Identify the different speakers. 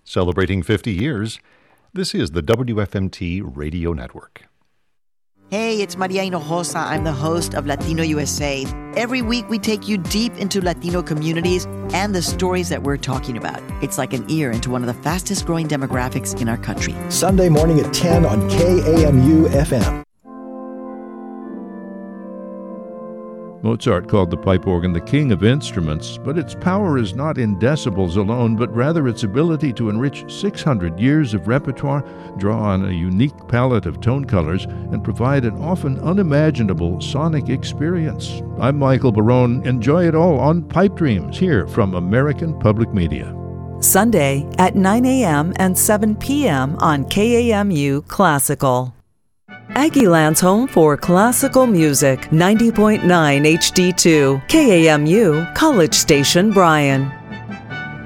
Speaker 1: Celebrating 50 years, this is the WFMT Radio Network.
Speaker 2: Hey, it's Maria Hinojosa. I'm the host of Latino USA. Every week, we take you deep into Latino communities and the stories that we're talking about. It's like an ear into one of the fastest growing demographics in our country.
Speaker 3: Sunday morning at 10 on KAMU FM.
Speaker 4: Mozart called the pipe organ the king of instruments, but its power is not in decibels alone, but rather its ability to enrich 600 years of repertoire, draw on a unique palette of tone colors, and provide an often unimaginable sonic experience. I'm Michael Barone. Enjoy it all on Pipe Dreams here from American Public Media.
Speaker 5: Sunday at 9 a.m. and 7 p.m. on KAMU Classical. Aggieland's home for classical music, 90.9 HD2, KAMU, College Station, Bryan.